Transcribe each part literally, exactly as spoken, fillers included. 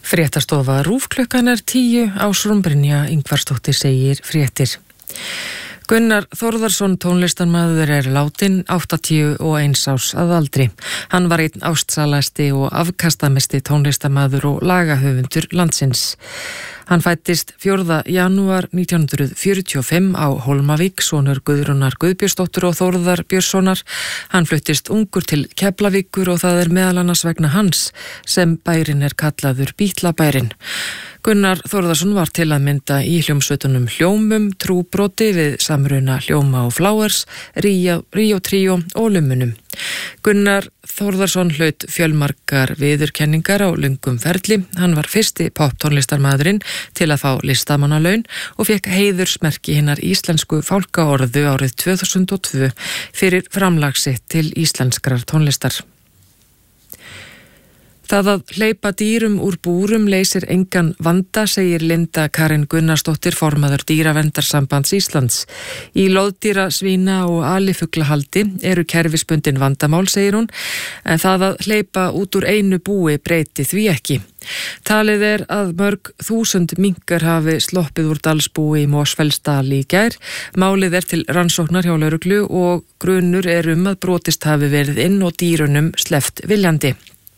Fréttastofa RÚV klukkan er tíu, Ásrún Brynja Ingvarsdóttir segir fréttir. Gunnar Þórðarsson tónlistarmaður er látinn áttatíu og eins árs að aldri. Hann var einn ástsalasti og afkastamesti tónlistarmaður og lagahöfundur landsins. Hann fættist fjórða janúar nítján hundruð fjörutíu og fimm á Hólmavík, sonur Guðrúnar Guðbjörnsdóttur og Þórðar Björnssonar. Hann fluttist ungur til Keflavíkur og það er meðal annars vegna hans sem bærinn er kallaður Bítlabærinn. Gunnar Þórðarsson var til að mynda í hljómsveitunum Hljómum, Trúbroti við samruna Hljóma og Flowers, Ríó, Ríó Tríó og Lumunum. Gunnar Þórðarsson hlaut fjölmargar viðurkenningar á löngum ferli. Hann var fyrsti poptónlistarmaðurinn til að fá listamannalaun og fékk heiðursmerki hinnar íslensku fálkaorðu árið tvö þúsund og tvö fyrir framlag sitt til íslenskrar tónlistar. Það að hleypa dýrum úr búrum leysir engan vanda, segir Linda Karin Gunnarsdóttir, formaður Dýraverndarsambands Íslands. Í loðdýra, svína og alifuglahaldi eru kerfisbundin vandamál, segir hún, en það að hleypa út úr einu búi breyti því ekki. Talið er að mörg þúsund minkar hafi sloppið úr dalsbúi í Mosfellsdal í gær. Málið er til rannsóknar hjá lögreglu og grunur er um að brotist hafi verið inn og dýrunum sleppt viljandi.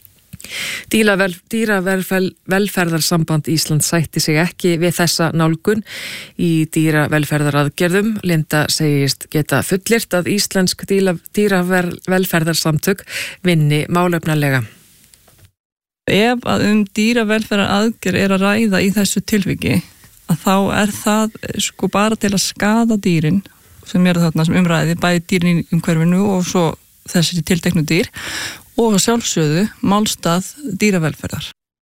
Dýravelferðarsamband Íslands sætti sig ekki við þessa nálgun í dýravelferðaraðgerðum. Linda segist geta fullyrt að íslensk dýravelferðarsamtök vinni málefnalega. Ef að um dýravelferðaraðgerð er að ræða í þessu tilviki, að þá er það sko bara til að skaða dýrin sem eru þarna sem umræði, bæði dýrin í umhverfinu og svo þessi tilteknu dýr og sjálfsögðu málstað dýravelferðar.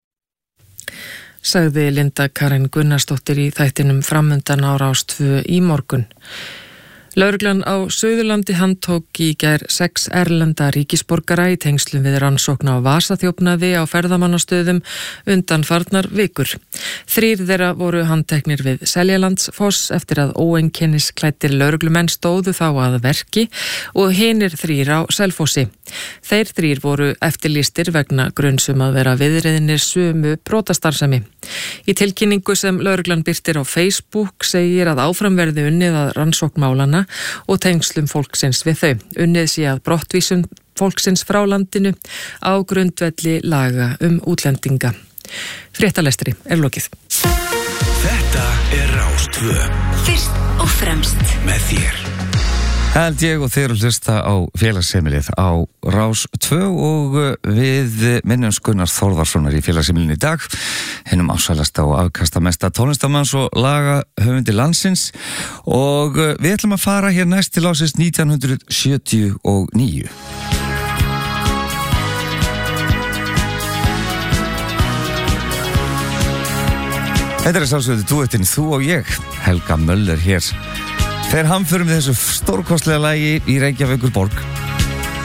Sagði Linda Karin Gunnarsdóttir í þættinum Framundan á Rás tvö í morgun. Lögreglan á Suðurlandi handtók í gær sex erlenda ríkisborgara í tengslum við rannsókn á vasaþjófnaði á ferðamannastöðum undanfarnar vikur. Þrír þeirra voru handteknir við Seljalandsfoss eftir að óeinkennisklæddir lögreglumenn stóðu þá að verki og hinir þrír á Selfossi. Þeir þrír voru eftirlýstir vegna grunnsum að vera viðriðinir sömu brotastarfsemi. Í tilkynningu sem lögreglan birtir á Facebook segir að áfram verði unnið að rannsókn málana og tengslum fólksins við þau. Unnið sé að brottvísun fólksins frá landinu á grundvelli laga um útlendinga. Fréttalestri er lokið. Þetta er Rás tvö. Fyrst og fremst með þér. Held ég og þeir hlusta á félagsheimilið á Rás tvö og við minnum Gunnar Þórðarssonar í félagsheimilinu í dag, hinum ásælasta og afkastamesta tónlistarmanns og lagahöfundi landsins, og við ætlum að fara hér næst til ásins nítján hundruð sjötíu og níu. Þetta er sjálfsögðu duettinn Þú og ég, Helga Möller hér. Þeir hamförum þessu stórkostlega lagi í Reykjavíkur borg.